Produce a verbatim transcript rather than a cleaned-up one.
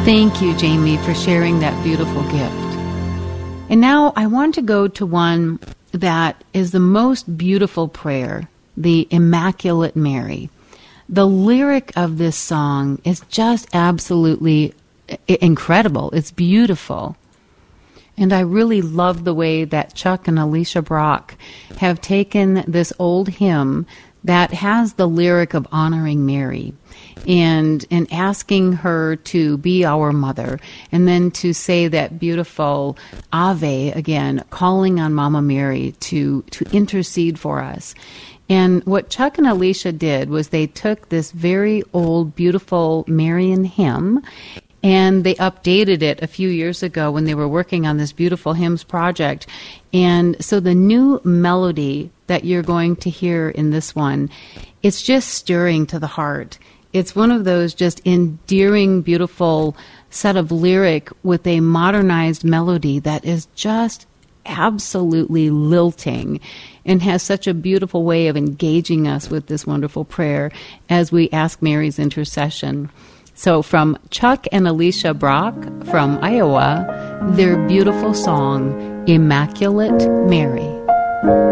Thank you, Jamie, for sharing that beautiful gift. And now I want to go to one that is the most beautiful prayer, the Immaculate Mary. The lyric of this song is just absolutely incredible. It's beautiful. And I really love the way that Chuck and Alicia Brock have taken this old hymn that has the lyric of honoring Mary and and asking her to be our mother, and then to say that beautiful Ave again, calling on Mama Mary to, to intercede for us. And what Chuck and Alicia did was they took this very old, beautiful Marian hymn, and they updated it a few years ago when they were working on this beautiful hymns project. And so the new melody that you're going to hear in this one, it's just stirring to the heart. It's one of those just endearing, beautiful set of lyric with a modernized melody that is just absolutely lilting and has such a beautiful way of engaging us with this wonderful prayer as we ask Mary's intercession. So from Chuck and Alicia Brock from Iowa, their beautiful song, Immaculate Mary.